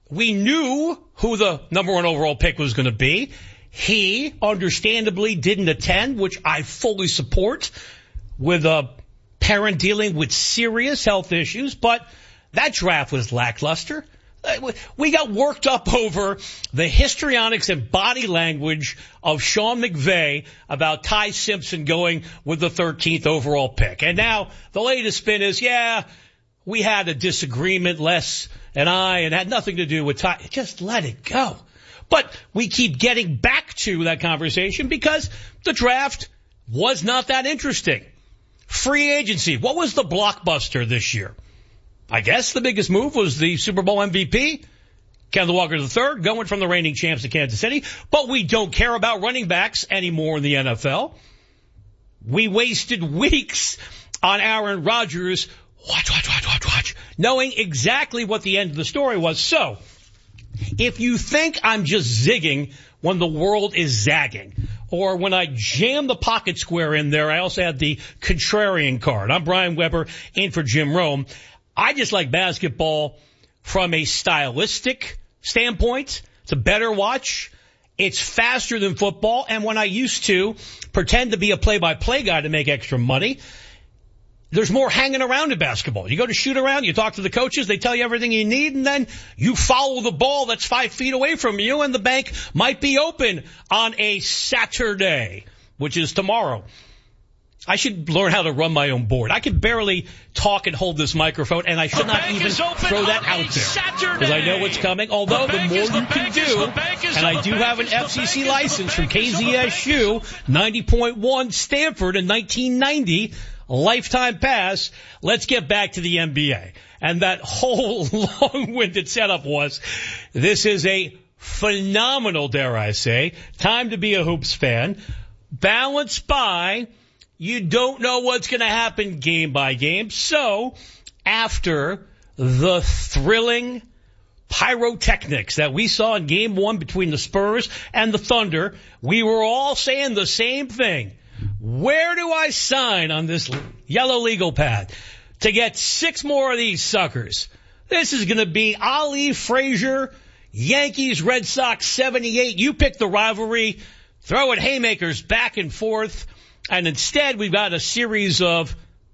We knew who the number one overall pick was going to be. He understandably didn't attend, which I fully support, with a parent dealing with serious health issues, but that draft was lackluster. We got worked up over the histrionics and body language of Sean McVay about Ty Simpson going with the 13th overall pick. And now the latest spin is, we had a disagreement, Les and I, and had nothing to do with Ty. Just let it go. But we keep getting back to that conversation because the draft was not that interesting. Free agency. What was the blockbuster this year? I guess the biggest move was the Super Bowl MVP, Kenneth Walker III, going from the reigning champs to Kansas City. But we don't care about running backs anymore in the NFL. We wasted weeks on Aaron Rodgers. Watch, knowing exactly what the end of the story was. So, if you think I'm just zigging when the world is zagging, or when I jam the pocket square in there, I also have the contrarian card. I'm Brian Weber, in for Jim Rome. I just like basketball from a stylistic standpoint. It's a better watch. It's faster than football. And when I used to pretend to be a play-by-play guy to make extra money, there's more hanging around in basketball. You go to shoot around, you talk to the coaches, they tell you everything you need, and then you follow the ball that's 5 feet away from you, and the bank might be open on a Saturday, which is tomorrow. I should learn how to run my own board. I can barely talk and hold this microphone, and I should not even throw that out there because I know what's coming. Although the more you can do, and I do have an FCC license from KZSU, 90.1 Stanford in 1990, a lifetime pass. Let's get back to the NBA. And that whole long-winded setup was, this is a phenomenal, dare I say, time to be a Hoops fan, balanced by you don't know what's going to happen game by game. So, after the thrilling pyrotechnics that we saw in Game 1 between the Spurs and the Thunder, we were all saying the same thing. Where do I sign on this yellow legal pad to get 6 more of these suckers? This is going to be Ali Frazier, Yankees, Red Sox, 78. You pick the rivalry, throw it haymakers back and forth. And instead, we've got a series of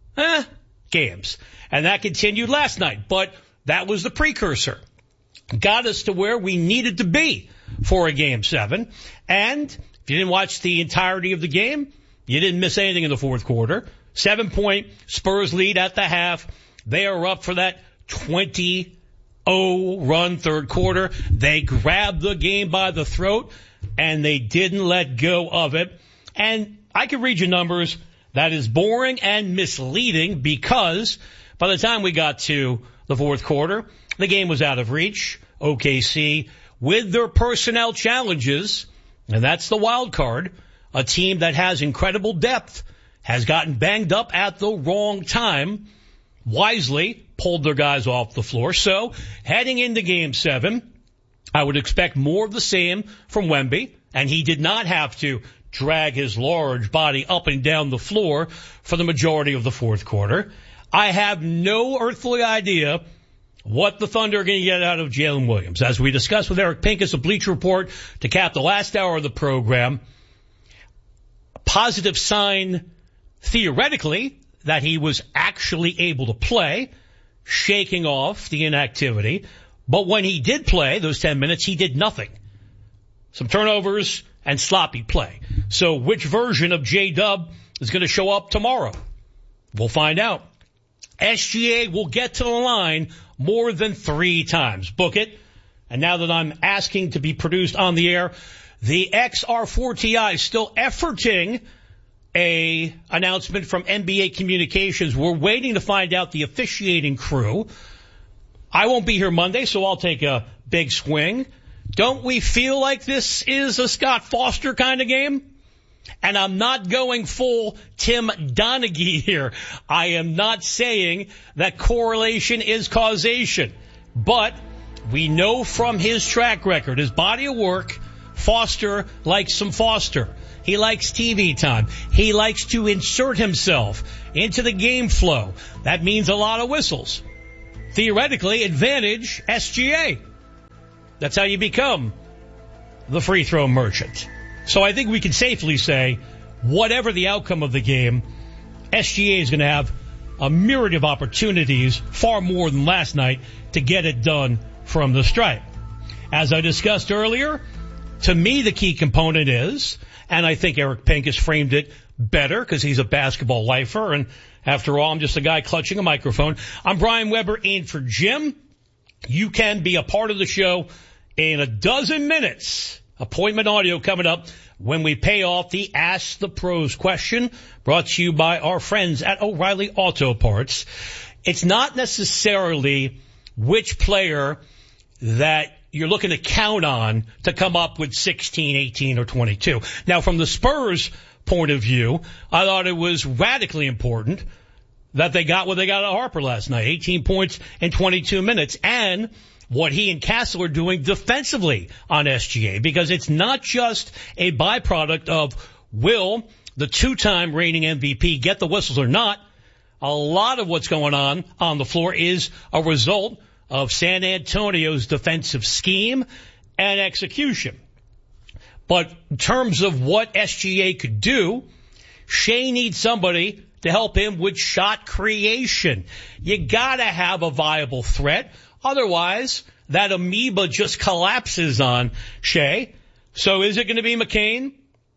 games. And that continued last night. But that was the precursor. Got us to where we needed to be for a Game 7. And if you didn't watch the entirety of the game, you didn't miss anything in the fourth quarter. 7-point Spurs lead at the half. They are up for that 20-0 run third quarter. They grabbed the game by the throat, and they didn't let go of it. And I can read you numbers. That is boring and misleading because by the time we got to the fourth quarter, the game was out of reach. OKC, with their personnel challenges, and that's the wild card, a team that has incredible depth, has gotten banged up at the wrong time, wisely pulled their guys off the floor. So, heading into Game 7, I would expect more of the same from Wemby, and he did not have to drag his large body up and down the floor for the majority of the fourth quarter. I have no earthly idea what the Thunder are going to get out of Jalen Williams. As we discussed with Eric Pincus of Bleacher Report to cap the last hour of the program, a positive sign theoretically that he was actually able to play, shaking off the inactivity. But when he did play, those 10 minutes, he did nothing. Some turnovers and sloppy play. So which version of J-Dub is going to show up tomorrow? We'll find out. SGA will get to the line more than 3 times. Book it. And now that I'm asking to be produced on the air, the XR4TI is still efforting a announcement from NBA Communications. We're waiting to find out the officiating crew. I won't be here Monday, so I'll take a big swing. Don't we feel like this is a Scott Foster kind of game? And I'm not going full Tim Donaghy here. I am not saying that correlation is causation. But we know from his track record, his body of work, Foster likes some Foster. He likes TV time. He likes to insert himself into the game flow. That means a lot of whistles. Theoretically, advantage SGA. That's how you become the free throw merchant. So I think we can safely say, whatever the outcome of the game, SGA is going to have a myriad of opportunities, far more than last night, to get it done from the stripe. As I discussed earlier, to me the key component is, and I think Eric Pink has framed it better because he's a basketball lifer, and after all, I'm just a guy clutching a microphone. I'm Brian Weber in for Jim. You can be a part of the show in a dozen minutes. Appointment audio coming up when we pay off the Ask the Pros question, brought to you by our friends at O'Reilly Auto Parts. It's not necessarily which player that you're looking to count on to come up with 16, 18, or 22. Now, from the Spurs' point of view, I thought it was radically important that they got what they got at Harper last night, 18 points in 22 minutes, and what he and Castle are doing defensively on SGA, because it's not just a byproduct of will the two-time reigning MVP get the whistles or not. A lot of what's going on the floor is a result of San Antonio's defensive scheme and execution. But in terms of what SGA could do, Shea needs somebody to help him with shot creation. You gotta have a viable threat. Otherwise, that amoeba just collapses on Shea. So is it going to be McCain?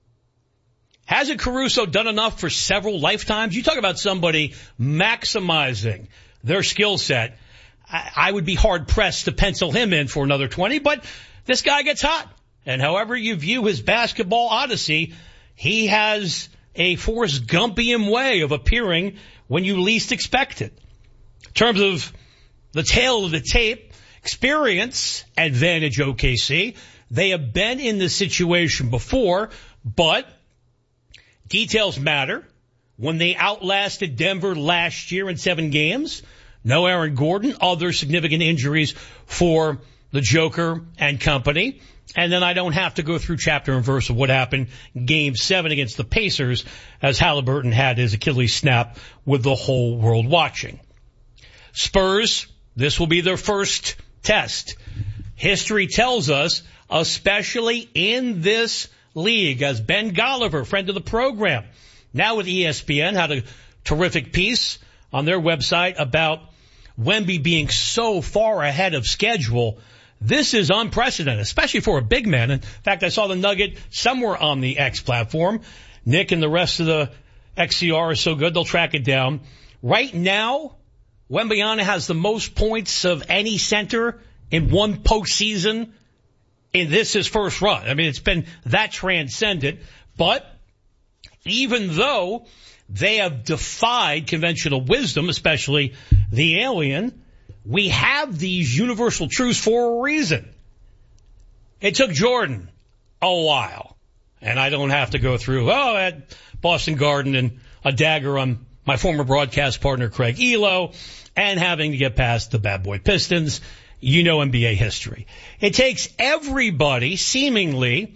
Hasn't Caruso done enough for several lifetimes? You talk about somebody maximizing their skill set. I would be hard-pressed to pencil him in for another 20, but this guy gets hot. And however you view his basketball odyssey, he has a Forrest Gumpian way of appearing when you least expect it. In terms of the tail of the tape, experience, advantage OKC. They have been in this situation before, but details matter. When they outlasted Denver last year in 7 games, no Aaron Gordon, other significant injuries for the Joker and company. And then I don't have to go through chapter and verse of what happened in Game 7 against the Pacers as Halliburton had his Achilles snap with the whole world watching. Spurs, this will be their first test. History tells us, especially in this league, as Ben Golliver, friend of the program, now with ESPN, had a terrific piece on their website about Wemby being so far ahead of schedule. This is unprecedented, especially for a big man. In fact, I saw the nugget somewhere on the X platform. Nick and the rest of the XCR are so good, they'll track it down. Right now, Wembanyama has the most points of any center in one postseason in his first run. I mean, it's been that transcendent. But even though they have defied conventional wisdom, especially the alien, we have these universal truths for a reason. It took Jordan a while. And I don't have to go through, at Boston Garden and a dagger on my former broadcast partner, Craig Elo, and having to get past the bad boy Pistons. You know NBA history. It takes everybody, seemingly,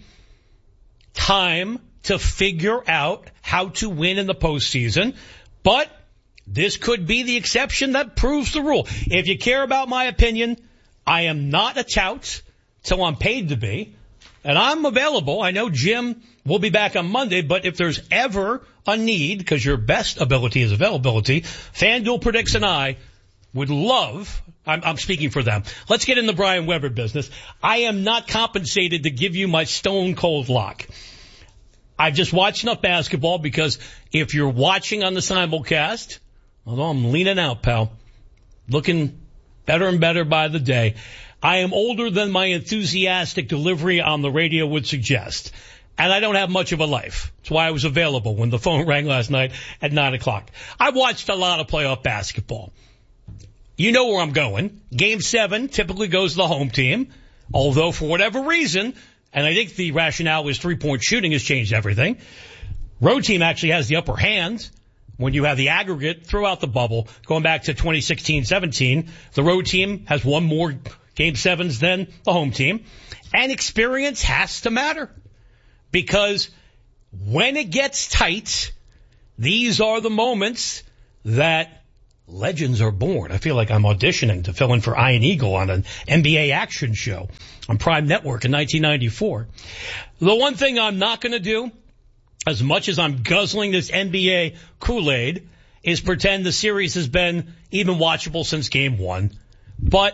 time to figure out how to win in the postseason. But this could be the exception that proves the rule. If you care about my opinion, I am not a tout till I'm paid to be. And I'm available. I know Jim will be back on Monday, but if there's ever a need, because your best ability is availability, FanDuel Predicts and I would love, I'm speaking for them. Let's get in the Brian Weber business. I am not compensated to give you my stone cold lock. I've just watched enough basketball because if you're watching on the simulcast, although I'm leaning out, pal, looking better and better by the day, I am older than my enthusiastic delivery on the radio would suggest. And I don't have much of a life. That's why I was available when the phone rang last night at 9 o'clock. I watched a lot of playoff basketball. You know where I'm going. Game 7 typically goes to the home team, although for whatever reason, and I think the rationale is three-point shooting has changed everything, road team actually has the upper hand. When you have the aggregate throughout the bubble, going back to 2016-17, the road team has won more Game 7s than the home team. And experience has to matter. Because when it gets tight, these are the moments that legends are born. I feel like I'm auditioning to fill in for Ian Eagle on an NBA action show on Prime Network in 1994. The one thing I'm not going to do, as much as I'm guzzling this NBA Kool-Aid, is pretend the series has been even watchable since game one. But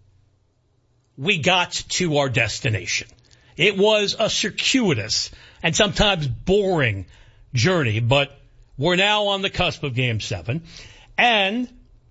we got to our destination. It was a circuitous and sometimes boring journey, but we're now on the cusp of Game 7. And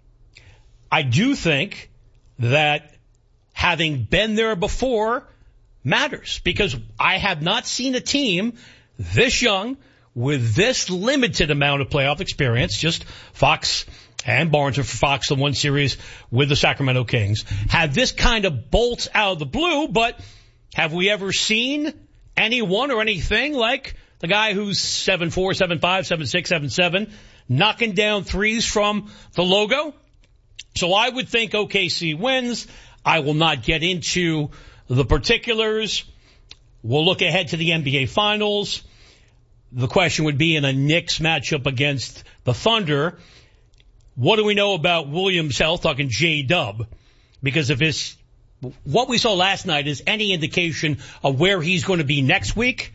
I do think that having been there before matters, because I have not seen a team this young with this limited amount of playoff experience. Just Fox and Barnes are for Fox, the one series with the Sacramento Kings, had this kind of bolt out of the blue. But have we ever seen anyone or anything like the guy who's 7'4", 7'5", 7'6", 7'7", knocking down threes from the logo? So I would think OKC wins. I will not get into the particulars. We'll look ahead to the NBA Finals. The question would be in a Knicks matchup against the Thunder, what do we know about Williams' health, talking J-Dub? Because if what we saw last night is any indication of where he's going to be next week,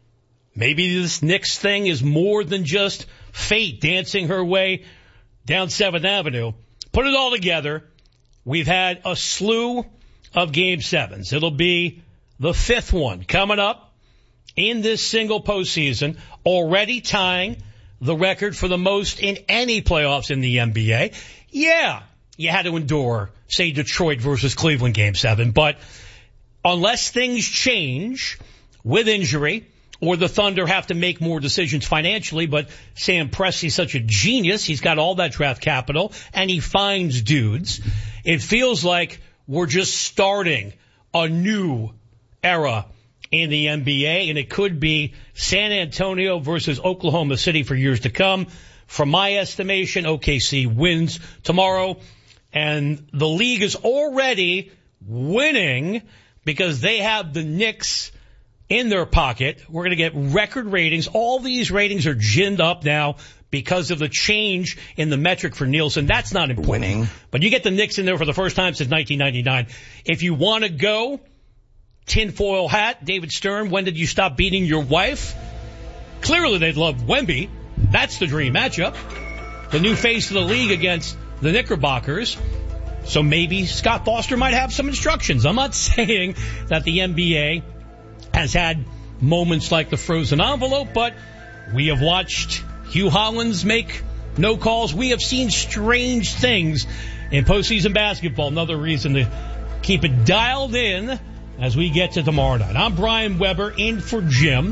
maybe this Knicks thing is more than just fate dancing her way down 7th Avenue. Put it all together, we've had a slew of Game 7s. It'll be the 5th one coming up in this single postseason, already tying the record for the most in any playoffs in the NBA. Yeah, you had to endure, say, Detroit versus Cleveland Game 7, but unless things change with injury or the Thunder have to make more decisions financially, but Sam Presti's such a genius, he's got all that draft capital, and he finds dudes, it feels like we're just starting a new era in the NBA, and it could be San Antonio versus Oklahoma City for years to come. From my estimation, OKC wins tomorrow, and the league is already winning because they have the Knicks in their pocket. We're going to get record ratings. All these ratings are ginned up now because of the change in the metric for Nielsen. That's not important. Winning. But you get the Knicks in there for the first time since 1999. If you want to go tinfoil hat, David Stern, when did you stop beating your wife? Clearly they'd love Wemby. That's the dream matchup. The new face of the league against the Knickerbockers. So maybe Scott Foster might have some instructions. I'm not saying that the NBA has had moments like the frozen envelope, but we have watched Hugh Hollins make no calls. We have seen strange things in postseason basketball. Another reason to keep it dialed in as we get to tomorrow night. I'm Brian Weber in for Jim.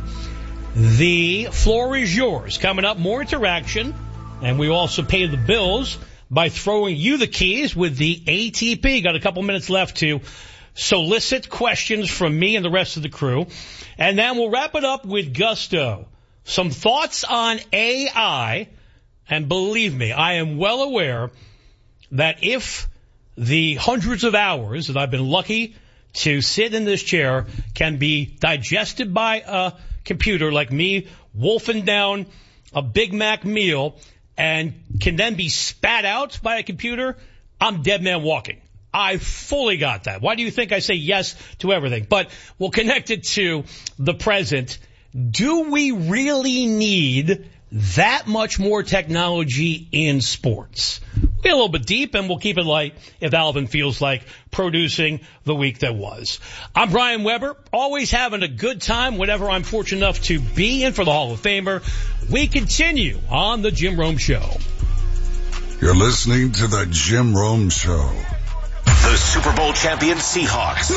The floor is yours. Coming up, more interaction, and we also pay the bills by throwing you the keys with the ATP. Got a couple minutes left to solicit questions from me and the rest of the crew. And then we'll wrap it up with gusto. Some thoughts on AI. And believe me, I am well aware that if the hundreds of hours that I've been lucky to sit in this chair can be digested by a computer like me, wolfing down a Big Mac meal, and can then be spat out by a computer, I'm dead man walking. I fully got that. Why do you think I say yes to everything? But we'll connect it to the present. Do we really need that much more technology in sports? We'll get a little bit deep, and we'll keep it light if Alvin feels like producing the week that was. I'm Brian Weber, always having a good time whenever I'm fortunate enough to be in for the Hall of Famer. We continue on The Jim Rome Show. You're listening to The Jim Rome Show. The Super Bowl champion Seahawks,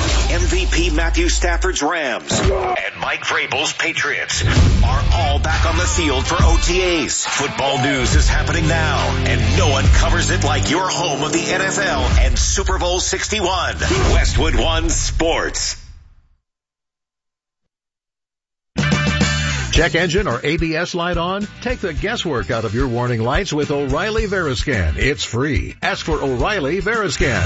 MVP Matthew Stafford's Rams, and Mike Vrabel's Patriots are all back on the field for OTAs. Football news is happening now, and no one covers it like your home of the NFL and Super Bowl 61. Westwood One Sports. Check engine or ABS light on? Take the guesswork out of your warning lights with O'Reilly Veriscan. It's free. Ask for O'Reilly Veriscan.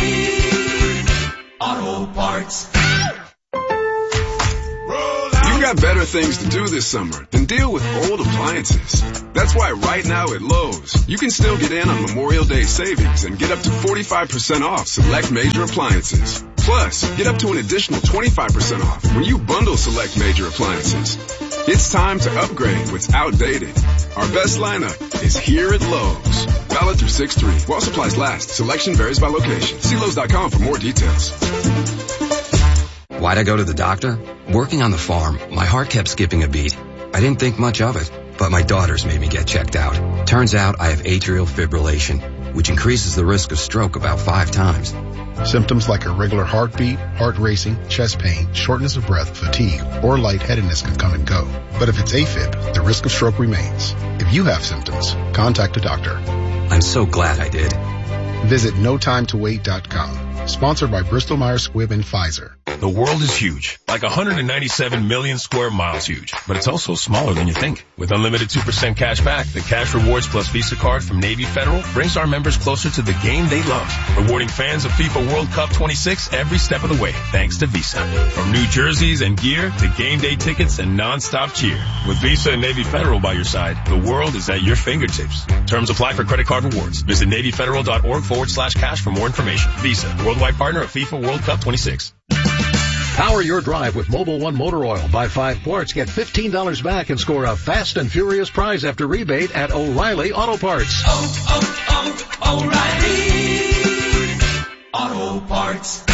O'Reilly Auto Parts. You got better things to do this summer than deal with old appliances. That's why right now at Lowe's, you can still get in on Memorial Day savings and get up to 45% off select major appliances. Plus, get up to an additional 25% off when you bundle select major appliances. It's time to upgrade what's outdated. Our best lineup is here at Lowe's. Valid through 6/3. While supplies last. Selection varies by location. See Lowe's.com for more details. Why'd I go to the doctor? Working on the farm, my heart kept skipping a beat. I didn't think much of it, but my daughters made me get checked out. Turns out I have atrial fibrillation, which increases the risk of stroke about 5 times. Symptoms like irregular heartbeat, heart racing, chest pain, shortness of breath, fatigue, or lightheadedness can come and go. But if it's AFib, the risk of stroke remains. If you have symptoms, contact a doctor. I'm so glad I did. Visit NoTimeToWait.com. Sponsored by Bristol Myers Squibb and Pfizer. The world is huge, like 197 million square miles huge, but it's also smaller than you think. With unlimited 2% cash back, the Cash Rewards Plus Visa card from Navy Federal brings our members closer to the game they love, rewarding fans of FIFA World Cup 26 every step of the way, thanks to Visa. From new jerseys and gear to game day tickets and non-stop cheer. With Visa and Navy Federal by your side, the world is at your fingertips. Terms apply for credit card rewards. Visit NavyFederal.org/cash for more information. Visa, worldwide partner of FIFA World Cup 26. Power your drive with Mobil 1 motor oil. Buy 5 quarts, get $15 back, and score a fast and furious prize after rebate at O'Reilly Auto Parts. O'Reilly Auto Parts.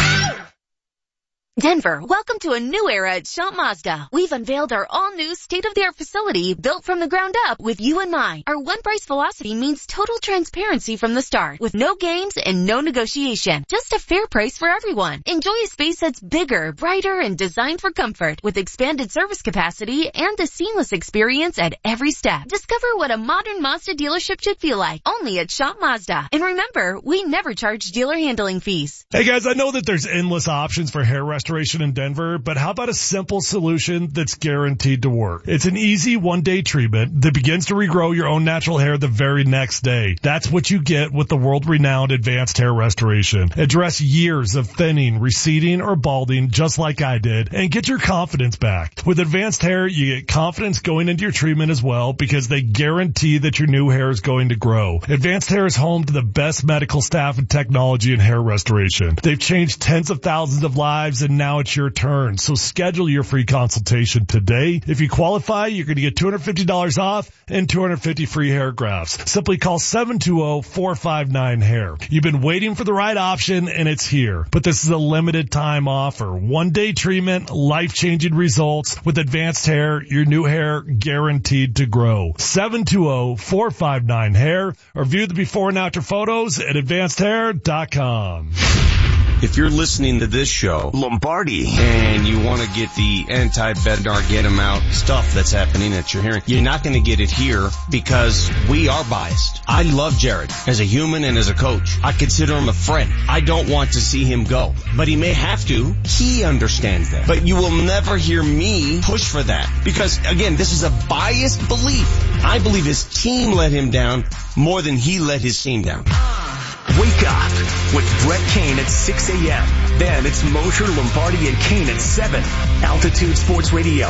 Denver, welcome to a new era at Shop Mazda. We've unveiled our all-new state-of-the-art facility built from the ground up with you in mind. Our one-price philosophy means total transparency from the start, with no games and no negotiation. Just a fair price for everyone. Enjoy a space that's bigger, brighter, and designed for comfort, with expanded service capacity and a seamless experience at every step. Discover what a modern Mazda dealership should feel like, only at Shop Mazda. And remember, we never charge dealer handling fees. Hey guys, I know that there's endless options for hair restoration in Denver, but how about a simple solution that's guaranteed to work? It's an easy one-day treatment that begins to regrow your own natural hair the very next day. That's what you get with the world-renowned Advanced Hair Restoration. Address years of thinning, receding, or balding just like I did, and get your confidence back. With Advanced Hair, you get confidence going into your treatment as well because they guarantee that your new hair is going to grow. Advanced Hair is home to the best medical staff and technology in hair restoration. They've changed tens of thousands of lives, and now it's your turn. So schedule your free consultation today. If you qualify, you're going to get $250 off and 250 free hair grafts. Simply call 720-459-HAIR. You've been waiting for the right option, and it's here. But this is a limited time offer. One-day treatment, life-changing results. With Advanced Hair, your new hair guaranteed to grow. 720-459-HAIR or view the before and after photos at advancedhair.com. If you're listening to this show, Lombardi, and you want to get the anti-Bednar, get him out stuff that's happening that you're hearing, you're not going to get it here because we are biased. I love Jared as a human and as a coach. I consider him a friend. I don't want to see him go, but he may have to. He understands that. But you will never hear me push for that because, again, this is a biased belief. I believe his team let him down more than he let his team down. Wake up with Brett Kane at 6 a.m. Then it's Mosher, Lombardi, and Kane at 7. Altitude Sports Radio,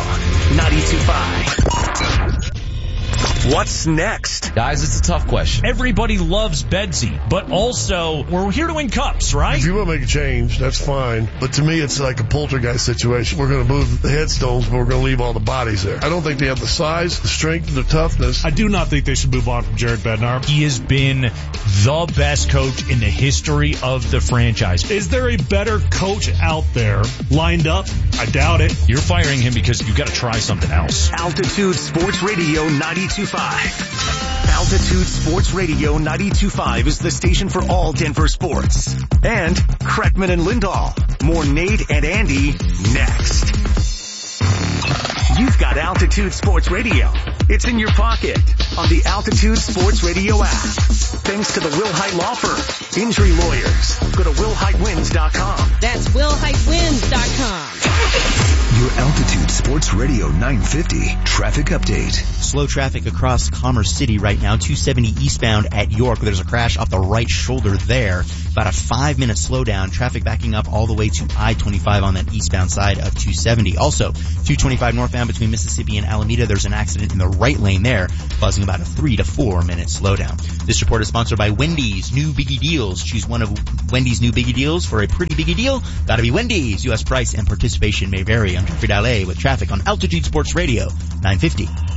92.5. What's next? Guys, it's a tough question. Everybody loves Bedsy, but also we're here to win cups, right? If you want to make a change, that's fine. But to me, it's like a poltergeist situation. We're going to move the headstones, but we're going to leave all the bodies there. I don't think they have the size, the strength, the toughness. I do not think they should move on from Jared Bednar. He has been the best coach in the history of the franchise. Is there a better coach out there lined up? I doubt it. You're firing him because you've got to try something else. Altitude Sports Radio 92.5. Altitude Sports Radio 92.5 is the station for all Denver sports. And Kreckman and Lindahl. More Nate and Andy next. You've got Altitude Sports Radio. It's in your pocket on the Altitude Sports Radio app. Thanks to the Will Height Law Firm. Injury lawyers. Go to willheightwins.com. That's willheightwins.com. Your Your Altitude Sports Radio 950 traffic update. Slow traffic across Commerce City right now. 270 eastbound at York. There's a crash off the right shoulder there. About a 5-minute slowdown. Traffic backing up all the way to I-25 on that eastbound side of 270. Also, 225 northbound between Mississippi and Alameda. There's an accident in the right lane there, causing about a 3 to 4 minute slowdown. This report is sponsored by Wendy's New Biggie Deals. Choose one of Wendy's New Biggie Deals for a pretty biggie deal. Gotta be Wendy's. U.S. price and participation may vary. I'm Jeffrey Dalle with traffic on Altitude Sports Radio 950.